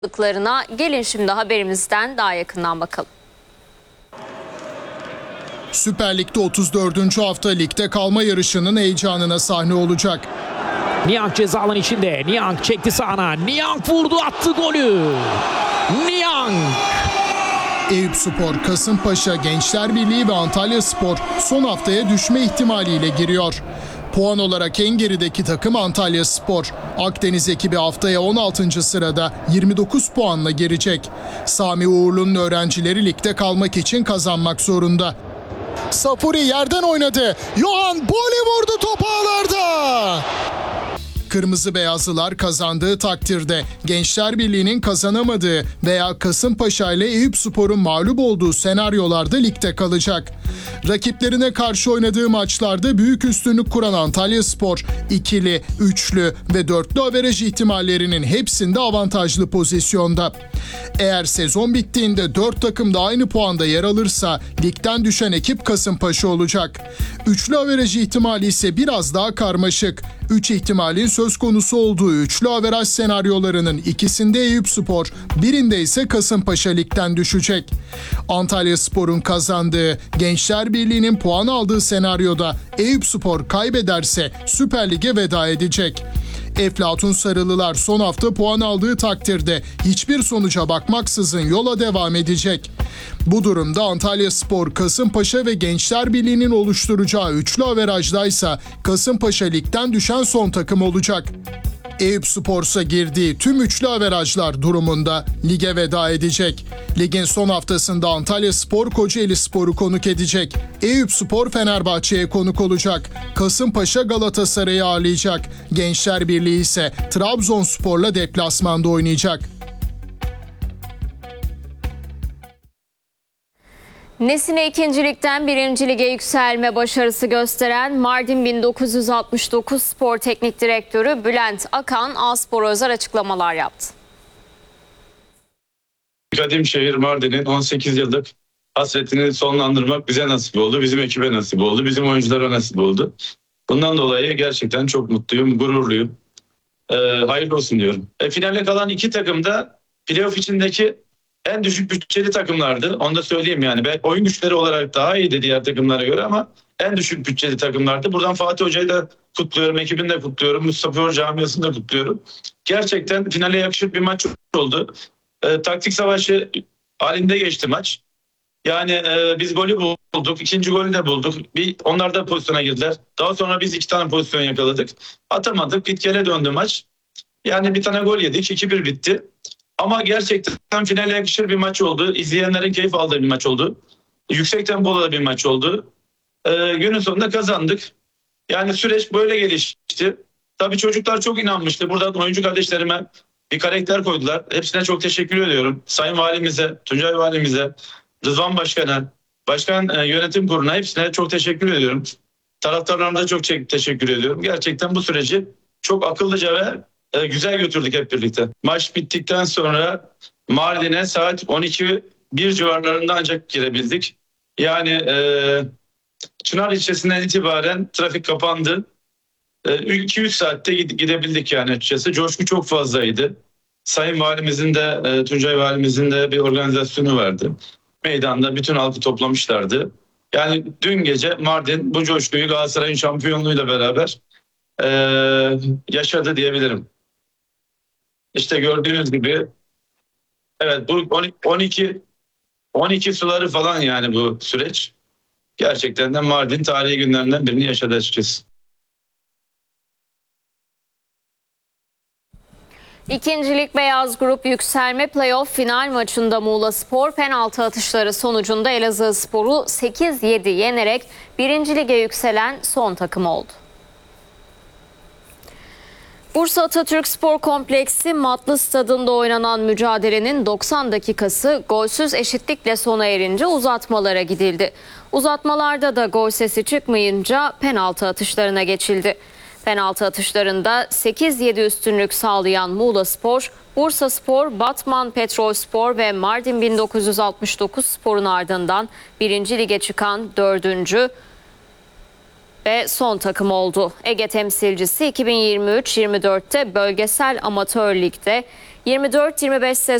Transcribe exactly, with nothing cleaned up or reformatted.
Gelin şimdi haberimizden daha yakından bakalım. Süper Lig'de otuz dördüncü hafta ligde kalma yarışının heyecanına sahne olacak. Niang ceza alanı içinde. Niang çekti sağına. Niang vurdu, attı golü. Niang. Eyüpspor, Kasımpaşa, Gençler Birliği ve Antalyaspor son haftaya düşme ihtimaliyle giriyor. Puan olarak en gerideki takım Antalyaspor. Akdeniz ekibi haftaya on altıncı sırada yirmi dokuz puanla girecek. Sami Uğurlu'nun öğrencileri ligde kalmak için kazanmak zorunda. Safuri yerden oynadı. Yohan Boli vurdu, top ağlarda. Kırmızı beyazlılar kazandığı takdirde Gençler Birliği'nin kazanamadığı veya Kasımpaşa ile Eyüpspor'un mağlup olduğu senaryolarda ligde kalacak. Rakiplerine karşı oynadığı maçlarda büyük üstünlük kuran Antalyaspor, ikili, üçlü ve dörtlü averaj ihtimallerinin hepsinde avantajlı pozisyonda. Eğer sezon bittiğinde dört takım da aynı puanda yer alırsa ligden düşen ekip Kasımpaşa olacak. Üçlü averaj ihtimali ise biraz daha karmaşık. Üç ihtimalin söz konusu olduğu üçlü averaj senaryolarının ikisinde Eyüpspor, birinde ise Kasımpaşa ligden düşecek. Antalyaspor'un kazandığı, Gençler Birliği'nin puan aldığı senaryoda Eyüpspor kaybederse Süper Lig'e veda edecek. Eflatun Sarılılar son hafta puan aldığı takdirde hiçbir sonuca bakmaksızın yola devam edecek. Bu durumda Antalyaspor, Kasımpaşa ve Gençler Birliği'nin oluşturacağı üçlü averajdaysa Kasımpaşa ligden düşen son takım olacak. Eyüpspor'sa girdiği tüm üçlü averajlar durumunda lige veda edecek. Ligin son haftasında Antalyaspor Kocaelispor'u konuk edecek. Eyüpspor Fenerbahçe'ye konuk olacak. Kasımpaşa Galatasaray'ı ağırlayacak. Gençler Birliği ise Trabzonspor'la deplasmanda oynayacak. Nesine ikincilikten birinci lige yükselme başarısı gösteren Mardin bin dokuz yüz altmış dokuz Spor Teknik Direktörü Bülent Akan, A-Spor'a özel açıklamalar yaptı. Kadim şehir Mardin'in on sekiz yıllık hasretini sonlandırmak bize nasip oldu. Bizim ekibe nasip oldu. Bizim oyunculara nasip oldu. Bundan dolayı gerçekten çok mutluyum, gururluyum. Ee, hayırlı olsun diyorum. E, finale kalan iki takım da playoff içindeki en düşük bütçeli takımlardı. Onu da söyleyeyim yani. Ben, oyun güçleri olarak daha iyiydi diğer takımlara göre ama en düşük bütçeli takımlardı. Buradan Fatih Hoca'yı da kutluyorum, ekibini de kutluyorum. Mustafa Hoca camiasını da kutluyorum. Gerçekten finale yakışır bir maç oldu. E, taktik savaşı halinde geçti maç. Yani e, biz golü bulduk. İkinci golü de bulduk. Bir, onlar da pozisyona girdiler. Daha sonra biz iki tane pozisyon yakaladık. Atamadık. Gitgele döndü maç. Yani bir tane gol yedik. iki bir bitti. Ama gerçekten finale yakışır bir maç oldu. İzleyenlerin keyif aldığı bir maç oldu. Yüksek tempolu da bir maç oldu. Ee, günün sonunda kazandık. Yani süreç böyle gelişti. Tabii çocuklar çok inanmıştı. Buradan oyuncu kardeşlerime bir karakter koydular. Hepsine çok teşekkür ediyorum. Sayın Valimize, Tuncay Valimize, Rızvan Başkan'a, Başkan e, Yönetim Kurulu'na hepsine çok teşekkür ediyorum. Taraftarlarına da çok teşekkür ediyorum. Gerçekten bu süreci çok akıllıca ve e, güzel götürdük hep birlikte. Maç bittikten sonra Mardin'e saat on iki bir civarlarında ancak girebildik. Yani e, Çınar ilçesinden itibaren trafik kapandı. E, iki üç saatte gidebildik yani açıkçası. Coşku çok fazlaydı. Sayın Valimizin de e, Tuncay Valimizin de bir organizasyonu vardı. Meydanda bütün halkı toplamışlardı. Yani dün gece Mardin bu coşkuyu Galatasaray'ın şampiyonluğuyla beraber e, yaşadı diyebilirim. İşte gördüğünüz gibi evet bu on iki on iki suları falan yani bu süreç. Gerçekten de Mardin tarihi günlerinden birini yaşadı açıkçası. İkincilik Beyaz Grup yükselme playoff final maçında Muğlaspor penaltı atışları sonucunda Elazığspor'u sekiz yedi yenerek birinci lige yükselen son takım oldu. Bursa Atatürk Spor Kompleksi Matlı Stadı'nda oynanan mücadelenin doksan dakikası golsüz eşitlikle sona erince uzatmalara gidildi. Uzatmalarda da gol sesi çıkmayınca penaltı atışlarına geçildi. Penaltı atışlarında sekiz yedi üstünlük sağlayan Muğlaspor, Bursaspor, Batman Petrolspor ve Mardin bin dokuz yüz altmış dokuz Spor'un ardından birinci lige çıkan dördüncü ve son takım oldu. Ege temsilcisi iki bin yirmi üç yirmi dörtte bölgesel amatör ligde yirmi dört yirmi beş sezon